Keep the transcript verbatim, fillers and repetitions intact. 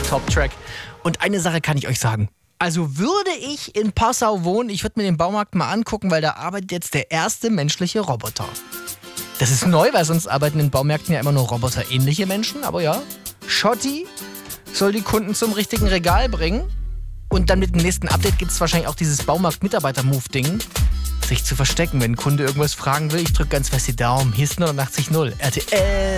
Top-Track. Und eine Sache kann ich euch sagen. Also würde ich in Passau wohnen, ich würde mir den Baumarkt mal angucken, weil da arbeitet jetzt der erste menschliche Roboter. Das ist neu, weil sonst arbeiten in Baumärkten ja immer nur roboterähnliche Menschen. Aber ja, Schotti soll die Kunden zum richtigen Regal bringen. Und dann mit dem nächsten Update gibt es wahrscheinlich auch dieses Baumarkt-Mitarbeiter-Move-Ding. Sich zu verstecken, wenn ein Kunde irgendwas fragen will. Ich drücke ganz fest die Daumen. Hier ist neunundachtzig null R T L.